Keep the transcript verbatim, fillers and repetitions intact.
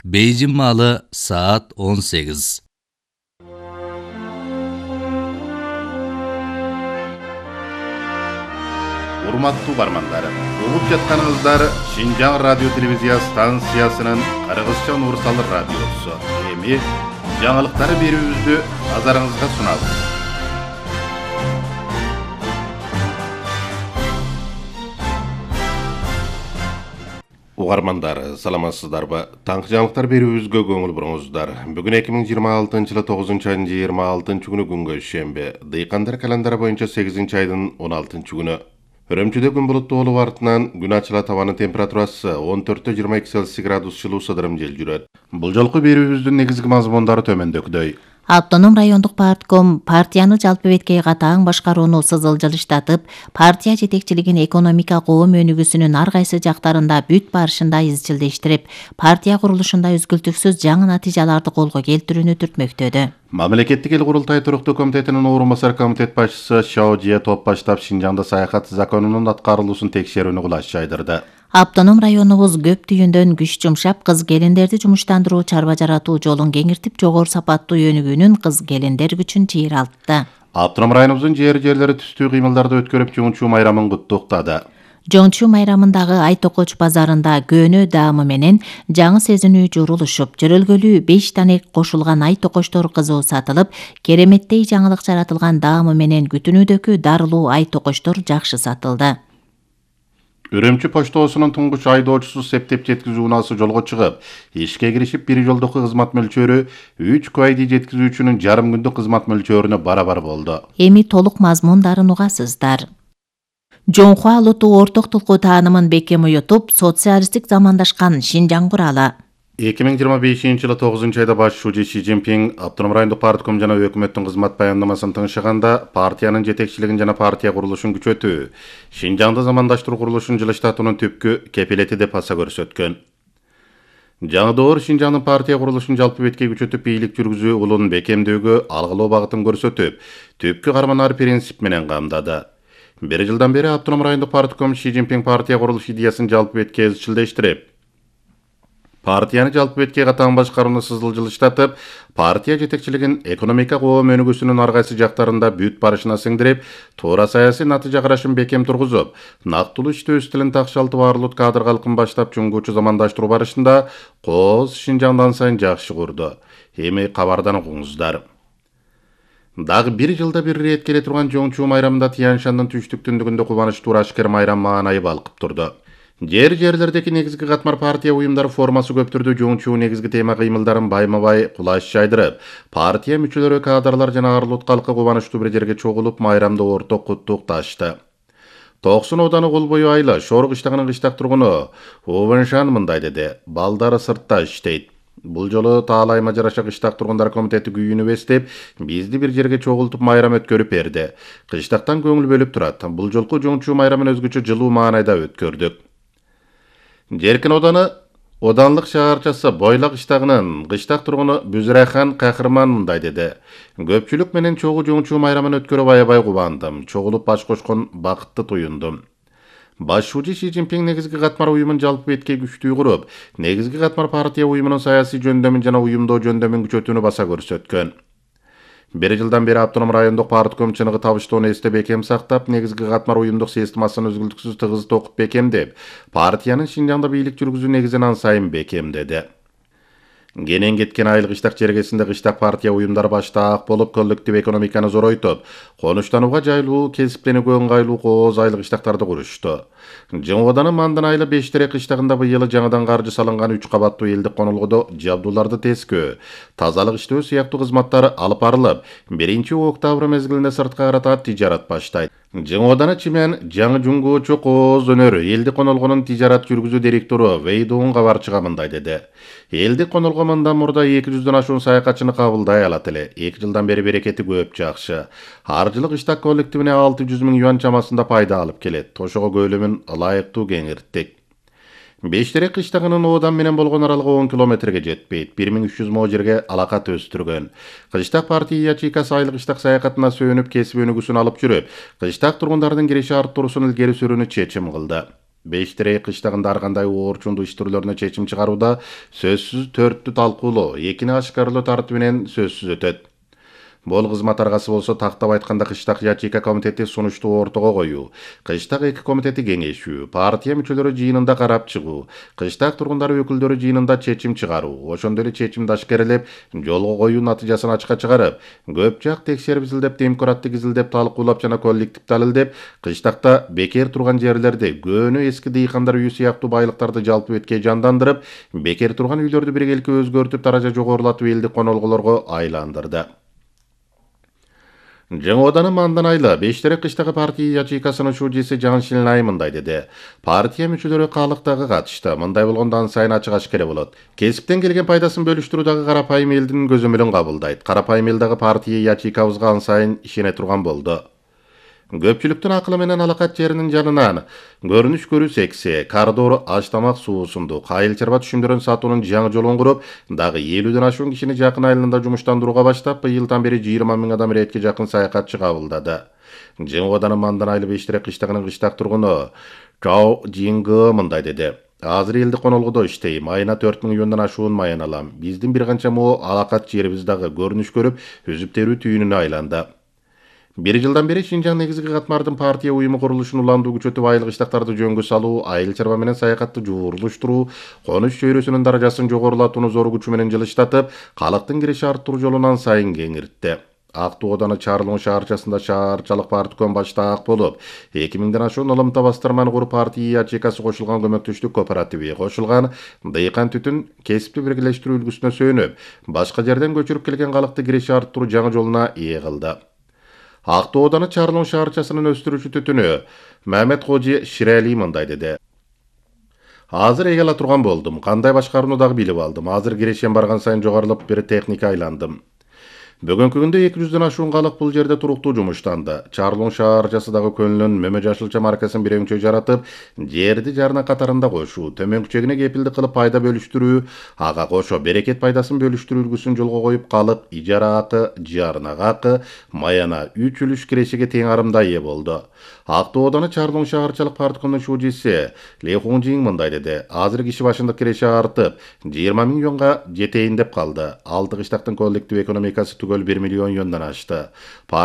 Бейжің малы saat он сегиз. Урматтуу бармандар, угуп жатканыңыздар Шинжаң радио телевизия станциясынын Кыргызча Нурсал радиосу. Эми жаңылыктары берүүбүздү назарыңызга сунабыз. Угармандар, саламатсыздарбы? Таңкы жаңылыктар берүүбүзгө көңүл буруңуздар. Бүгүн эки миң жыйырма алтынчы жылы тогузунчу айдын жыйырма алтынчы күнү күнгө шембе. Дыйкандар календары боюнча сегизинчи айдын он алтынчы күнү. Үрөмчүдө күн булуттуу болуп артынан күн ачыла табанын температурасы он төрттө жыйырма эки Цельсий градус жылуу сыдырым жел жүрөт. Бул жолку берүүбүздүн негизги мазмундары төмөндөгүдөй. Автоном райондук партком партияны жалпы беткей катаң башкарууну сызылжылыштатып, партия жетекчилигин экономика коом өнүгүүсүнүн ар кайсы жактарында бүт барышында изчилдештирип, партия курулушунда үзгүлтүксүз жаңы натыйжаларды колго келтирүүнү түртмөктөдү. Мамлекеттик эл курултай туруктуу комитетинин орун басар комитет башчысы Шао Жие топ баштап Шинжаңда саякат законунун аткарылуусун текшерүүнү кулаш жайдырды. Автоном районубуз көп түйүндөн күч жумшап, кыз келиндерди жумуштандыруу, чарба жаратуу жолун кеңиртип, жогору сапаттуу өнүгүүнүн кыз келиндер күчүн чыйралтты. Автоном районубуздун жер жерлери түстүү кыймылдарды өткөрүп, Жоңчу майрамын куттуктады. Жоңчу майрамындагы Ай Токоч базарында көөнө даамы менен жаңы сезинүү журулушуп, жөрөлгөлүү беш танек кошулган Ай Токочтор кызуу сатылып, кереметтей жаңылык жаратылган даамы менен күтүнүүдөгү дарылуу Ай Токочтор жакшы сатылды. Үрөмчү поштосунун туңгуч айдоочусу септеп жеткизүү унаасы жолго чыгып, ишке киришип, бир жолдуку кызмат мөлчөрү үч квайди жеткизүүчүнүн жарым күндүк кызмат мөлчөрүнө барабар болду. Эми толук мазмундарын угасыздар. Жоңхуа Луту орток тулку таанымын бекем уютуп, социалисттик замандашкан Шинжаң куралы. эки миң жыйырма бешинчи жылы тогузунчу айда баш шужи Си Цзиньпин автоном райондук партком жана өкмөттүн кызмат баяндамасын тыңшыганда партиянын жетекчилигин жана партия курулушун күчөтүү, Шинжаңды замандаштыруу курулушун жылыштатуунун түпкү кепилети деп баса көрсөткөн. Жаңы доор Шинжаңдын партия курулушун жалпы беткей күчөтүп, бийлик жүргүзүү улун бекемдөөгө алгылоо багытын көрсөтүп, түпкү карманар принцип менен камдады. Бир жылдан бери автоном райондук партком Си Цзиньпин партия курулуш идеясын жалпы бетке изчилдештирип, партияны жалпы бетке катаң башкарууну сызылжылыштатып, партия жетекчилигин экономика коом өнүгүүсүнүн ар кайсы жактарында бүт барышына сиңдирип, туура саясий натыйжа карашын бекем тургузуп, нактылуу иштөө стилин такшалтып, арлут кадр калкын баштап чоңгучу замандаштыруу барышында кооз Шинжаңдан сайын жакшы курду. Эми кабардан угуңуздар. Дагы бир жылда бир ирет келе турган Жоңчу майрамында Тянь-Шандын түштүк түндүгүндө кубанычтуу ашкер майрам маанайы балкып турду. Жер жерлердеки негизги катмар партия уюмдары формасы көп түрдө Жоңчу негизги тема кыймылдарын байма-бай кулаш жайдырып, партия мүчөлөрү, кадрлар жана арлут калкы кубанычтуу бир жерге чогулуп, майрамды орток куттукташты. Токсон ооданы кол бою айла Шор кыштагынын кыштак тургуну Увеншан мындай деди: балдары сыртта иштейт. Бул жолу таалайма жараша кыштак тургундар комитети күйүүнү эстеп, бизди бир жерге чогултуп майрам өткөрүп берди. Кыштактан көңүл бөлүп турат. Бул жолку Жоңчу майрамын өзгөчө жылуу маанайда өткөрдүк. Жеркин оданы оданлык шаарчасы Бойлак кыштагынын кыштак тургуну Бүзүрайхан Кахырман мындай деди: көпчүлүк менен чогуу Жоңчу майрамын өткөрүп аябай кубандым. Чогулуп баш кошкон бакытты туюндум. Баш шужи Си Цзиньпин негизги катмар уюмун жалпы беткей күчтүү куруп, негизги катмар партия уюмунун саясий жөндөмүн жана уюмдоо жөндөмүн күчөтүүнү баса көрсөткөн. Бир жылдан бери автоном райондук партком чыныгы табыштоону эсте бекем сактап, негизги катмар уюмдук системасын үзгүлтүксүз тыгыз токуп бекемдеп, партиянын Шинжаңда бийлик жүргүзүү негизин ан сайын бекемдеди. Кенен кеткен айыл кыштак жергесинде кыштак партия уюмдары баштаак болуп, коллектив экономиканы зоройтуп, конуштанууга жайлуу, кесипленүүгө ыңгайлуу кооз айыл кыштактарды курушту. Жыңоданын Мандын айылы Бештерек кыштагында быйыл жаңыдан каржы салынган үч кабаттуу элдик конолгодо жабдууларды тескөө, тазалык иштөө сыяктуу кызматтары алып барылып, биринчи октябрь мезгилинде сыртка карата тижарат баштайт. Жыңоданы Чимен жаңы жуңгуучу кооз өнөр элдик конолгонун тижарат жүргүзүү директору Вейдуун кабарчыга мындай деди: элдик конолго мындан мурда эки жүздөн ашуун саякатчыны кабылдай алат эле. эки жылдан бери берекети көп, жакшы. Ар жылы кыштак коллективине алты жүз миң юан чамасында пайда алып келет. Тошого көлөмүн ылайыктуу кеңирттик. Бештерек кыштагынын оодан менен болгон аралыгы он километрге жетпейт. бир миң үч жүз мо жерге алакат өстүргөн. Кыштак партия ячейкасы айыл кыштак саякатына сөөнүп, кесип өнүгүүсүн алып жүрүп, кыштак тургундардын киреше арттыруусун илгери сүрүүнү чечим кылды. Бештерей кыштагында ар кандай оорчундуу иш түрлөрүнө чечим чыгарууда сөзсүз төрттү талкуулоо, экини ашкарлоо тартиби менен сөзсүз өтөт. Бул кызмат аргасы болсо тактап айтканда кыштак ячейка комитети сунушту ортого коюу, кыштак эки комитети кеңешүү, партия мүчөлөрү жыйынында карап чыгуу, кыштак тургундары өкүлдөрү жыйынында чечим чыгаруу, ошондой эле чечимди ашкерелеп жолго коюу натыйжасын ачыкка чыгарып, көп жак текшерип изилдеп, демократтык изилдеп, талкуулап жана коллектив далилдеп, кыштакта бекер турган жерлерди, көөнү эски дыйкандар үйү сыяктуу байлыктарды жалпы бетке жандандырып, бекер турган үйлөрдү биргеликке өзгөртүп, даража жогорулатып элди конолгулорго айландырды. Жаңы Оданын мандан айла Бештерек кыштагы партия ячейкасынын шужесі Жан Шилнай мындай деди. Партия мүчөлөрү калыктагы катышты. Мындай болгондо ан сайын ачык ашкере болот. Кесиптен келген пайдасын бөлүштүрүүдагы карапайым элдин көзөмөлүн кабылдайт. Карапайым эл дагы партия ячейкабызга ан сайын ишене турган болду. Көпчүлүктүн акылы менен алакат жеринин жанынан көрүнүш көрүү секси, коридор аш-тамак суусунду, кайыл чарба түшүмдөрүн сатуунун жаңы жолун куруп, дагы элүүдөн ашуун кишини жакын айылында жумуштандырууга баштап, быйылдан бери жыйырма миң адам иретке жакын саякатчы кабылдады. Жаңы Оданын мандан айылы Бештерек кыштагынын кыштак тургуну Чао Жингы мындай деди. Азыр элди конолгудо иштейм, айына төрт миң юандан ашуун майын алам. Биздин бир канча мо алакат жерибиз дагы көрүнүш көрүп, үзүп терүү түйүнүнө айланды. Бир жылдан бери Шинжаң негизги катмардын партия уюму курулушун уландуу күчөтүп, айыл кыштактарды жөнгө салуу, айыл чарба менен саякатты жуурулуштуруу, конуш чөйрөсүнүн даражасын жогорулатууну зор күчү менен жылыштатып, калктын киреше арттыруу жолунан сайын кеңиртти. Ак Тоо Ооданы Чарлоң шаарчасында шаарчалык партком баштаак болуп, эки миңден ашуун ылымта бастырманы куруп, партия ячейкасы кошулган көмөктөштүк кооперативи кошулган, дыйкан түтүн кесипти биргелештирүү үлгүсүнө сүйөнүп, башка жерден көчүрүп келген калкты киреше арттыруу жаңы жолуна ээ кылды. Ак Тоо Ооданы Чарлоң шаарчасынын өстүрүүчү түтүнү Мамед Кожи Ширали мындай деди. Азыр эге ала турган болдум, кандай башкарууну дагы билип алдым. Азыр кирешем барган сайын жогорулуп бир техника айландым. Бүгүнкү күндө эки жүздөн ашуун калык бул жерде туруктуу жумуштанды. Чарлоң шаарчасы дагы көнүнөн Мөмө Жашылча маркасын бир өңчө жаратып, жерди жарына катарында кошуу, төмөнкү чегине кепилдик кылып пайда бөлүштүрүү, ага кошо берекет пайдасын бөлүштүрүү үлгүсүн жолго коюп, калык ижара акы, жарнага акы, маяна үч үлүш кирешеге тең арымда ээ болду. Ак Тоо Ооданы Чарлоң шаарчалык парткомдун шужесі Ли Хунжин мындай деди. Азыр киши башындык киреше артып, жыйырма миң юанга жетейин деп калды. Алты кыштактын коллектив экономикасы түгөл бир миллион юандан ашты.